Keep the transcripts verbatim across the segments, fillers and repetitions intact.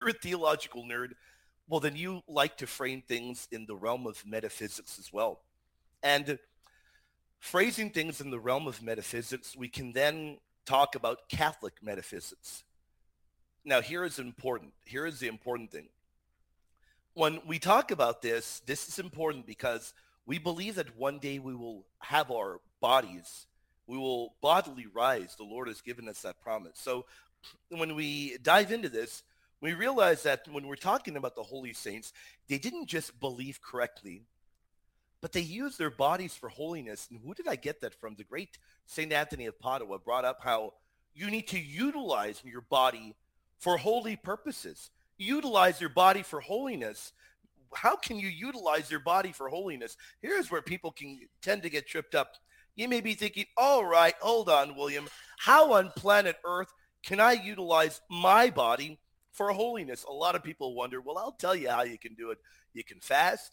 you're a theological nerd, well, then you like to frame things in the realm of metaphysics as well. And phrasing things in the realm of metaphysics, we can then talk about Catholic metaphysics. Now, here is important. Here is the important thing. When we talk about this, this is important because we believe that one day we will have our bodies, we will bodily rise. The Lord has given us that promise. So when we dive into this, we realize that when we're talking about the holy saints, they didn't just believe correctly, but they used their bodies for holiness. And who did I get that from? The great Saint Anthony of Padua brought up how you need to utilize your body for holy purposes. Utilize your body for holiness. How can you utilize your body for holiness? Here's where people can tend to get tripped up. You may be thinking, all right, hold on, William. How on planet Earth can I utilize my body for holiness? A lot of people wonder, well, I'll tell you how you can do it. You can fast.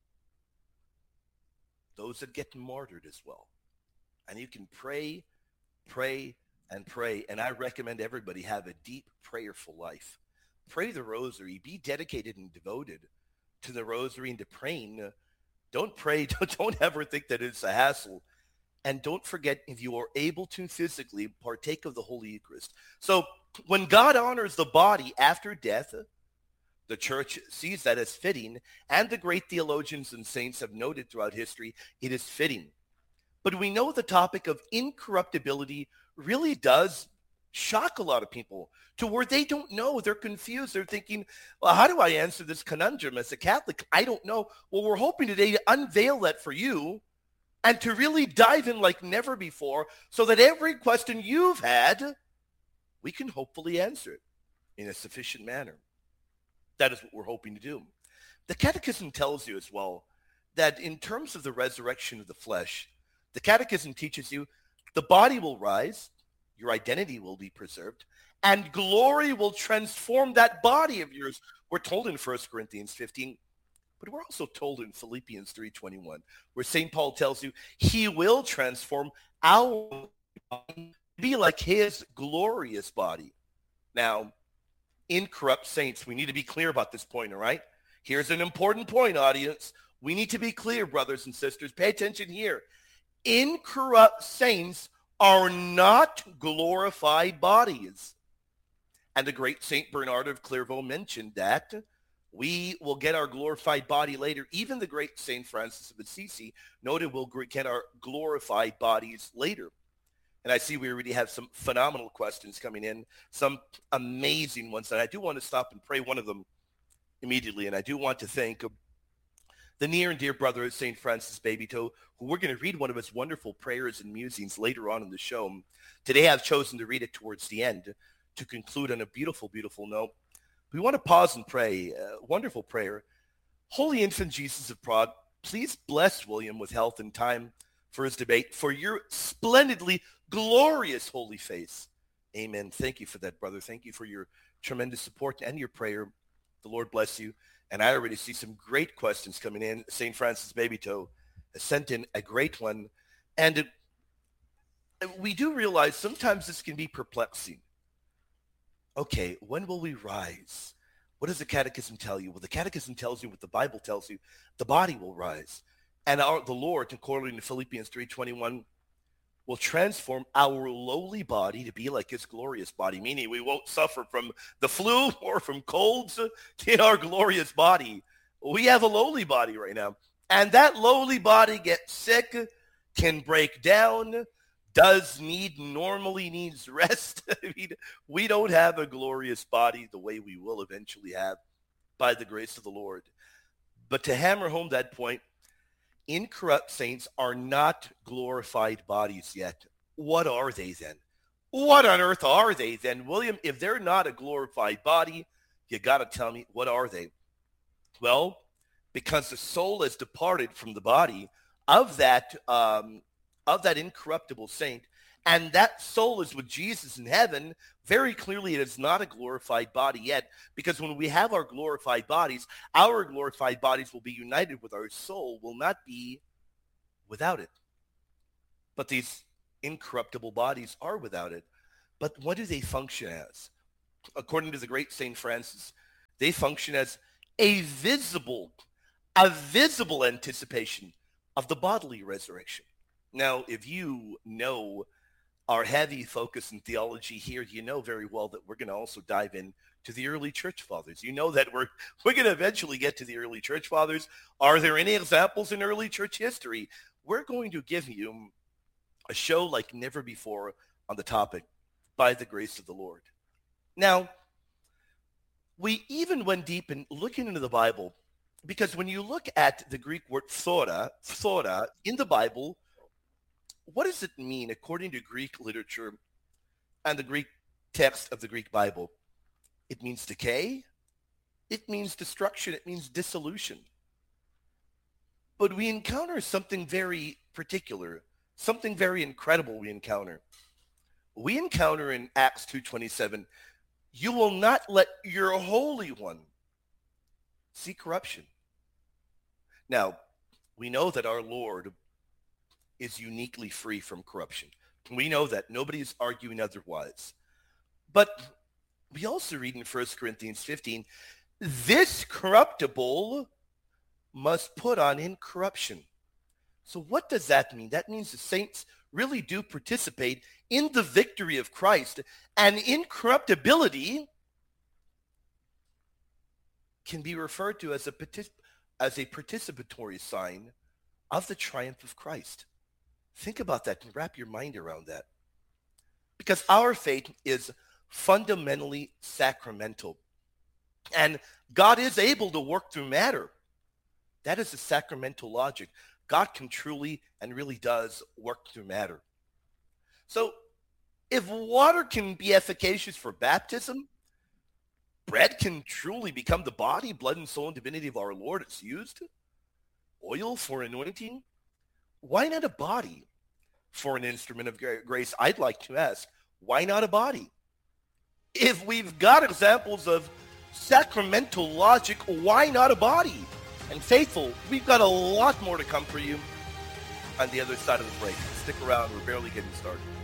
Those that get martyred as well. And you can pray, pray, and pray. And I recommend everybody have a deep prayerful life. Pray the rosary. Be dedicated and devoted to the rosary and to praying. Don't pray. Don't, don't ever think that it's a hassle. And don't forget, if you are able to physically partake of the Holy Eucharist. So when God honors the body after death, the church sees that as fitting, and the great theologians and saints have noted throughout history, it is fitting. But we know the topic of incorruptibility really does shock a lot of people to where they don't know. They're confused. They're thinking, well, how do I answer this conundrum as a Catholic? I don't know. Well, we're hoping today to unveil that for you and to really dive in like never before so that every question you've had, we can hopefully answer it in a sufficient manner. That is what we're hoping to do. The Catechism tells you as well that in terms of the resurrection of the flesh, the Catechism teaches you the body will rise, your identity will be preserved, and glory will transform that body of yours. We're told in First Corinthians fifteen, but we're also told in Philippians three twenty-one, where Saint Paul tells you he will transform our body to be like his glorious body. Now, incorrupt saints, we need to be clear about this point, all right? Here's an important point, audience. We need to be clear, brothers and sisters. Pay attention here. Incorrupt saints are not glorified bodies. And the great Saint Bernard of Clairvaux mentioned that we will get our glorified body later. Even the great Saint Francis of Assisi noted we'll get our glorified bodies later. And I see we already have some phenomenal questions coming in, some amazing ones. And I do want to stop and pray one of them immediately. And I do want to thank the near and dear brother of Saint Francis Babytoe, who we're going to read one of his wonderful prayers and musings later on in the show. Today I've chosen to read it towards the end to conclude on a beautiful, beautiful note. We want to pause and pray. A wonderful prayer. Holy Infant Jesus of Prague, please bless William with health and time for his debate, for your splendidly glorious holy face. Amen. Thank you for that, brother. Thank you for your tremendous support and your prayer. The Lord bless you. And I already see some great questions coming in. Saint Francis Babytoe has sent in a great one. And it, we do realize sometimes this can be perplexing. Okay, when will we rise? What does the Catechism tell you? Well, the Catechism tells you what the Bible tells you. The body will rise. And our, the Lord, according to Philippians three twenty-one, will transform our lowly body to be like his glorious body, meaning we won't suffer from the flu or from colds in our glorious body. We have a lowly body right now. And that lowly body gets sick, can break down, does need, normally needs rest. I mean, we don't have a glorious body the way we will eventually have by the grace of the Lord. But to hammer home that point, incorrupt saints are not glorified bodies yet. What are they then? What on earth are they then? William, if they're not a glorified body, you got to tell me, what are they? Well, because the soul has departed from the body of that um, of that incorruptible saint, and that soul is with Jesus in heaven, very clearly it is not a glorified body yet, because when we have our glorified bodies, our glorified bodies will be united with our soul, will not be without it. But these incorruptible bodies are without it. But what do they function as? According to the great Saint Francis, They function as a visible, a visible anticipation of the bodily resurrection. Now, if you know our heavy focus in theology here, you know very well that we're going to also dive in to the early church fathers. You know that we're we're going to eventually get to the early church fathers. Are there any examples in early church history? We're going to give you a show like never before on the topic, by the grace of the Lord. Now, we even went deep in looking into the Bible, because when you look at the Greek word thora, thora in the Bible, what does it mean according to Greek literature and the Greek text of the Greek Bible? It means decay. It means destruction. It means dissolution. But we encounter something very particular, something very incredible we encounter. We encounter in Acts two twenty-seven, you will not let your Holy One see corruption. Now, we know that our Lord is uniquely free from corruption. We know that. Nobody's arguing otherwise. But we also read in First Corinthians fifteen, this corruptible must put on incorruption. So what does that mean? That means the saints really do participate in the victory of Christ, and incorruptibility can be referred to as a, partic- as a participatory sign of the triumph of Christ. Think about that and wrap your mind around that. Because our faith is fundamentally sacramental. And God is able to work through matter. That is the sacramental logic. God can truly and really does work through matter. So if water can be efficacious for baptism, bread can truly become the body, blood, and soul and divinity of our Lord. It's used. Oil for anointing. Why not a body for an instrument of grace? I'd like to ask, why not a body? If we've got examples of sacramental logic, why not a body? And faithful, we've got a lot more to come for you on the other side of the break. Stick around. We're barely getting started.